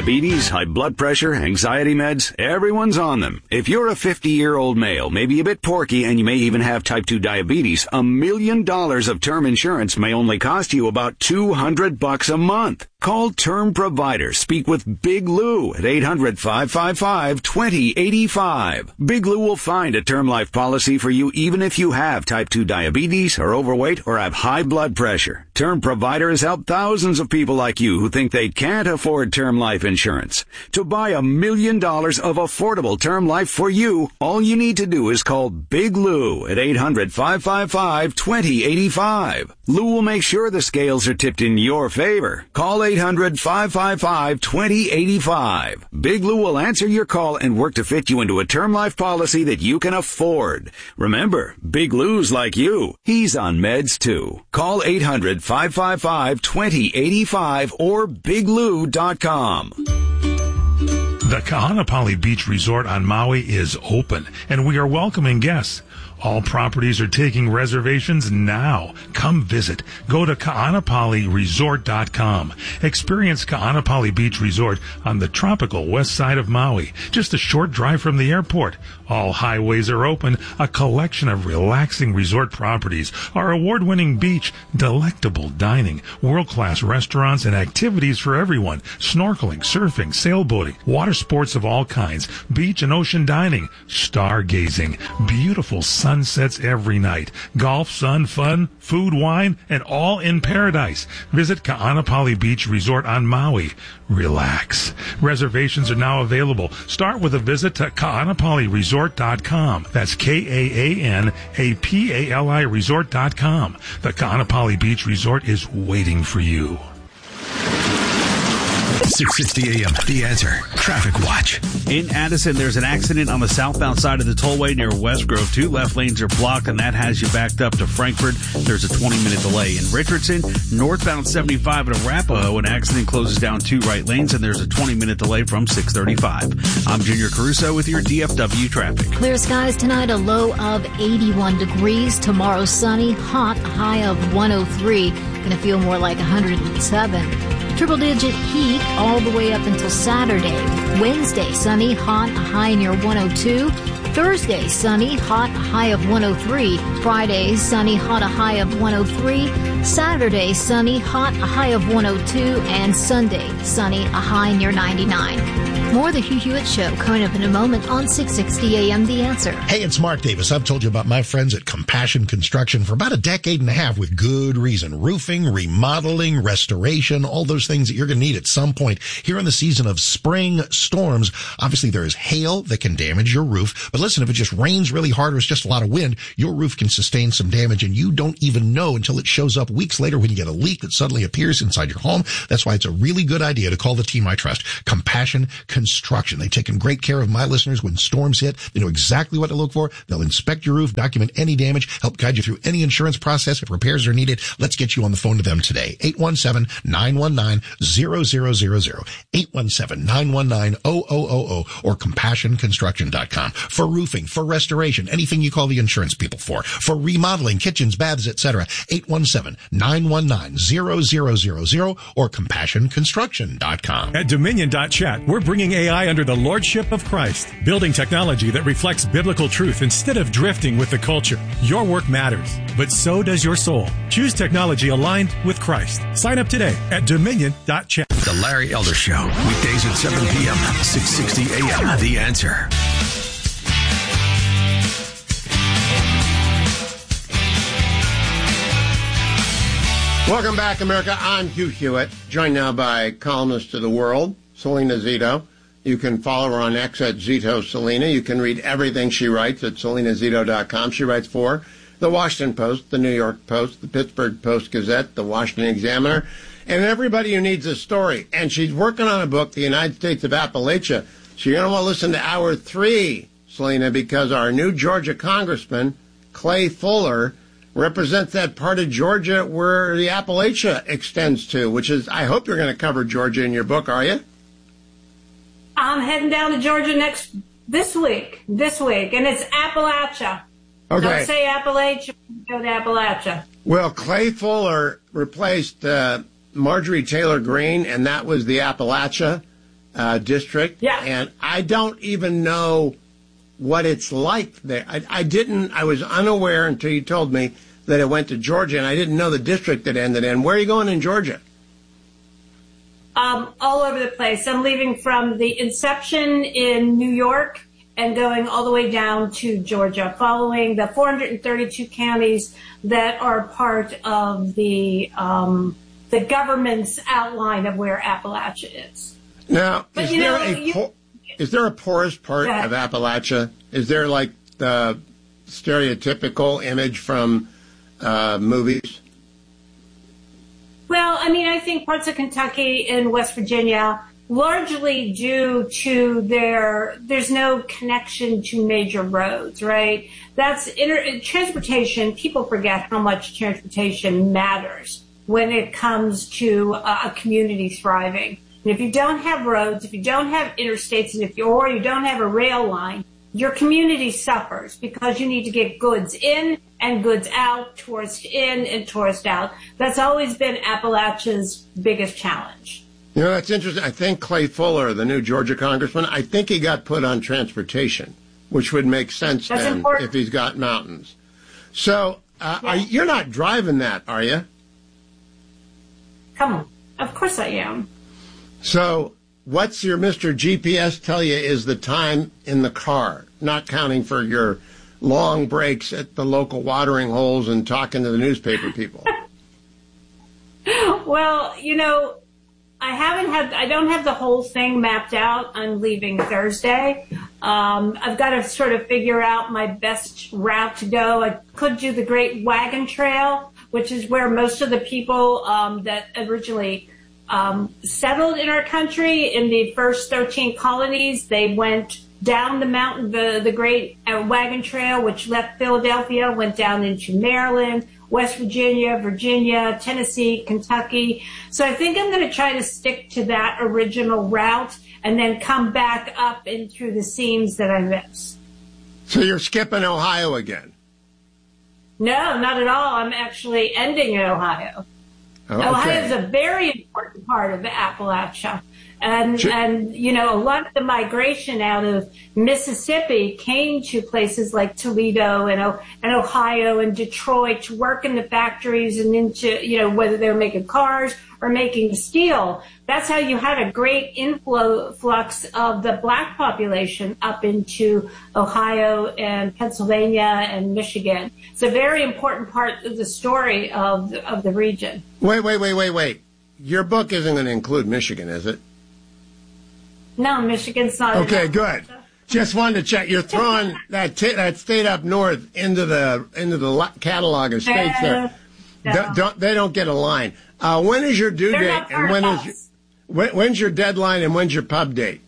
Diabetes, high blood pressure, anxiety meds, everyone's on them. If you're a 50-year-old male, maybe a bit porky, and you may even have type 2 diabetes, $1 million of term insurance may only cost you about $200 a month. Call Term Provider. Speak with Big Lou at 800-555-2085. Big Lou will find a term life policy for you even if you have type 2 diabetes, are overweight, or have high blood pressure. Term Provider has helped thousands of people like you who think they can't afford term life insurance. To buy $1 million of affordable term life for you, all you need to do is call Big Lou at 800-555-2085. Lou will make sure the scales are tipped in your favor. Call 800-555-2085. Big Lou will answer your call and work to fit you into a term life policy that you can afford. Remember, Big Lou's like you. He's on meds too. Call 800-555-2085 or biglou.com. The Kahanapali Beach Resort on Maui is open, and we are welcoming guests. All properties are taking reservations now. Come visit. Go to kahanapaliresort.com. Experience Kahanapali Beach Resort on the tropical west side of Maui, just a short drive from the airport. All highways are open, a collection of relaxing resort properties, our award-winning beach, delectable dining, world-class restaurants, and activities for everyone. Snorkeling, surfing, sailboating, water sports of all kinds, beach and ocean dining, stargazing, beautiful sunsets every night, golf, sun, fun, food, wine, and all in paradise. Visit Kahanapali Beach Resort on Maui. Relax. Reservations are now available. Start with a visit to kahanapaliresort.com. That's Kahanapali resort.com. The Kahanapali Beach Resort is waiting for you. 660 AM, The Answer. Traffic Watch. In Addison, there's an accident on the southbound side of the tollway near West Grove. 2 left lanes are blocked, and that has you backed up to Frankfort. There's a 20-minute delay. In Richardson, northbound 75 at Arapahoe, an accident closes down 2 right lanes, and there's a 20-minute delay from 635. I'm Junior Caruso with your DFW traffic. Clear skies tonight, a low of 81 degrees. Tomorrow, sunny, hot, a high of 103. Going to feel more like 107. Triple-digit heat all the way up until Saturday. Wednesday, sunny, hot, a high near 102. Thursday, sunny, hot, a high of 103. Friday, sunny, hot, a high of 103. Saturday, sunny, hot, a high of 102. And Sunday, sunny, a high near 99. More of the Hugh Hewitt Show coming up in a moment on 660 AM The Answer. Hey, it's Mark Davis. I've told you about my friends at Compassion Construction for about a decade and a half with good reason. Roofing, remodeling, restoration, all those things that you're going to need at some point here in the season of spring storms. Obviously, there is hail that can damage your roof. But listen, if it just rains really hard or it's just a lot of wind, your roof can sustain some damage, and you don't even know until it shows up weeks later when you get a leak that suddenly appears inside your home. That's why it's a really good idea to call the team I trust, Compassion Construction. They've taken great care of my listeners when storms hit. They know exactly what to look for. They'll inspect your roof, document any damage, help guide you through any insurance process if repairs are needed. Let's get you on the phone to them today. 817-919-0000. 817-919-0000 or CompassionConstruction.com. For roofing, for restoration, anything you call the insurance people for remodeling, kitchens, baths, etc. 817-919-0000 or CompassionConstruction.com. At Dominion.chat, we're bringing AI under the lordship of Christ, building technology that reflects biblical truth instead of drifting with the culture. Your work matters, but so does your soul. Choose technology aligned with Christ. Sign up today at Dominion.chat. The Larry Elder Show, weekdays at 7 p.m., 660 AM. The Answer. Welcome back, America. I'm Hugh Hewitt, joined now by columnist of The World, Selena Zito. You can follow her on X at Zito Selena. You can read everything she writes at selenazito.com. She writes for The Washington Post, The New York Post, The Pittsburgh Post-Gazette, The Washington Examiner, and everybody who needs a story. And she's working on a book, The United States of Appalachia. So you're going to want to listen to Hour 3, Selena, because our new Georgia Congressman, Clay Fuller, represents that part of Georgia where the Appalachia extends to, which is, I hope you're going to cover Georgia in your book, are you? I'm heading down to Georgia this week, and it's Appalachia. Okay. Don't say Appalachia, go to Appalachia. Well, Clay Fuller replaced Marjorie Taylor Greene, and that was the Appalachia. district. Yeah. And I don't even know what it's like there. I was unaware until you told me that it went to Georgia, and I didn't know the district it ended in. Where are you going in Georgia? All over the place. I'm leaving from the inception in New York and going all the way down to Georgia, following the 432 counties that are part of the government's outline of where Appalachia is. Now, is there a poorest part of Appalachia? Is there like the stereotypical image from movies? Well, I mean, I think parts of Kentucky and West Virginia, largely due to there's no connection to major roads, right? That's transportation. People forget how much transportation matters when it comes to a community thriving. And if you don't have roads, if you don't have interstates, and if you don't have a rail line, your community suffers because you need to get goods in and goods out, tourists in and tourists out. That's always been Appalachia's biggest challenge. You know, that's interesting. I think Clay Fuller, the new Georgia congressman, I think he got put on transportation, which would make sense then if he's got mountains. So you're not driving that, are you? Come on. Of course I am. So what's your Mr. GPS tell you is the time in the car, not counting for your long breaks at the local watering holes and talking to the newspaper people? Well, you know, I don't have the whole thing mapped out. I'm leaving Thursday. I've got to sort of figure out my best route to go. I could do the Great Wagon Trail, which is where most of the people that originally settled in our country in the first 13 colonies. They went down the mountain, the Great Wagon Trail, which left Philadelphia, went down into Maryland, West Virginia, Virginia, Tennessee, Kentucky. So I think I'm going to try to stick to that original route and then come back up in through the seams that I missed. So you're skipping Ohio again? No, not at all. I'm actually ending in Ohio. Oh, okay. Ohio is a very important part of Appalachia. And, you know, a lot of the migration out of Mississippi came to places like Toledo and Ohio and Detroit to work in the factories and into, you know, whether they were making cars or making steel. That's how you had a great influx of the black population up into Ohio and Pennsylvania and Michigan. It's a very important part of the story of the region. Wait. Your book isn't going to include Michigan, is it? No, Michigan's not. Okay, good. Just wanted to check. You're throwing that state up north into the catalog of states there. No. They don't get a line. When is your due date? And when's your deadline? And when's your pub date?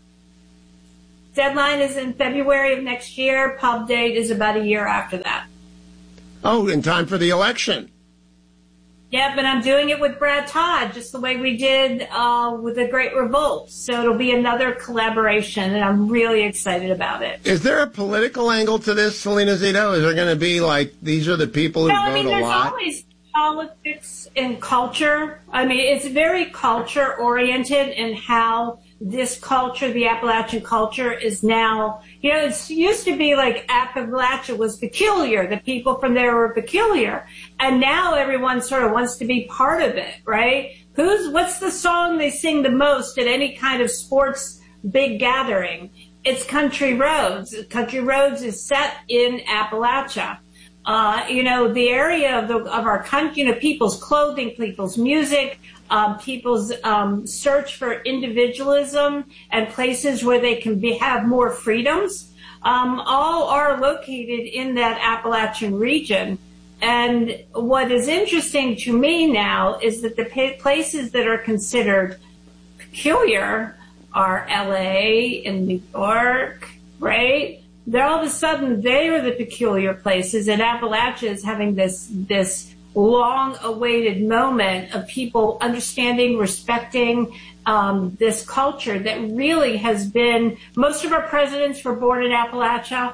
Deadline is in February of next year. Pub date is about a year after that. Oh, in time for the election. Yeah, but I'm doing it with Brad Todd, just the way we did with the Great Revolt. So it'll be another collaboration, and I'm really excited about it. Is there a political angle to this, Selena Zito? Is there going to be, like, these are the people who vote a lot? There's always politics and culture. I mean, it's very culture-oriented in how this culture, the Appalachian culture, is now, you know, it used to be like Appalachia was peculiar. The people from there were peculiar. And now everyone sort of wants to be part of it, right? What's the song they sing the most at any kind of sports big gathering? It's Country Roads. Country Roads is set in Appalachia. You know, the area of our country, you know, people's clothing, people's music, people's search for individualism and places where they can have more freedoms, all are located in that Appalachian region. And what is interesting to me now is that the places that are considered peculiar are LA and New York, right? They're all of a sudden, they are the peculiar places, and Appalachia is having this long-awaited moment of people understanding, respecting this culture that really has been, most of our presidents were born in Appalachia.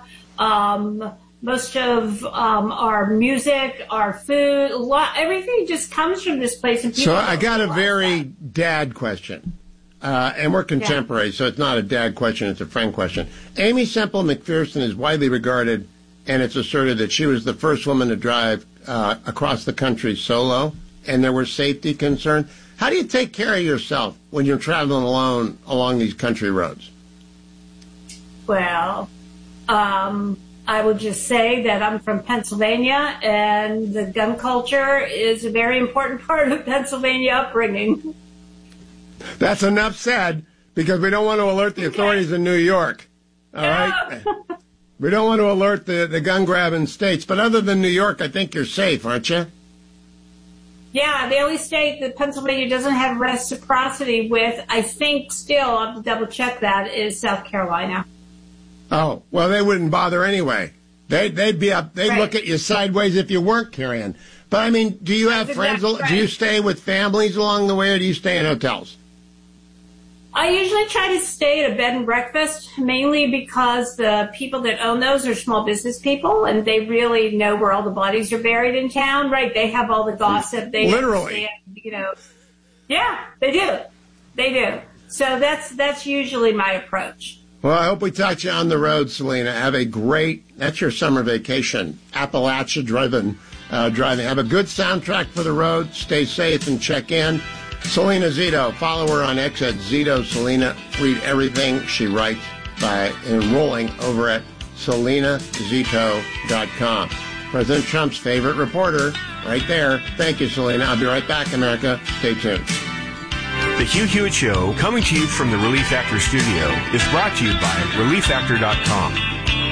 Most of our music, our food, everything just comes from this place. And so I got a very dad question. And we're contemporaries, so it's not a dad question, it's a friend question. Amy Semple McPherson is widely regarded, and it's asserted that she was the first woman to drive across the country solo, and there were safety concerns. How do you take care of yourself when you're traveling alone along these country roads? Well, I would just say that I'm from Pennsylvania, and the gun culture is a very important part of Pennsylvania upbringing. That's enough said, because we don't want to alert the authorities in New York. All right? We don't want to alert the gun-grabbing states. But other than New York, I think you're safe, aren't you? Yeah, the only state that Pennsylvania doesn't have reciprocity with, I think still, I'll have to double-check that, is South Carolina. Oh, well, they wouldn't bother anyway. They'd be up. They'd look at you sideways if you weren't carrying. But, I mean, do you have friends? Right. Do you stay with families along the way, or do you stay in hotels? I usually try to stay at a bed and breakfast, mainly because the people that own those are small business people, and they really know where all the bodies are buried in town, right? They have all the gossip. They literally, yeah, they do. They do. So that's usually my approach. Well, I hope we talk to you on the road, Selena. Have a great, that's your summer vacation, Appalachia-driven driving. Have a good soundtrack for the road. Stay safe and check in. Selena Zito, follow her on X at Zito Selena. Read everything she writes by enrolling over at selenazito.com. President Trump's favorite reporter, right there. Thank you, Selena. I'll be right back, America. Stay tuned. The Hugh Hewitt Show, coming to you from the Relief Factor studio, is brought to you by ReliefFactor.com.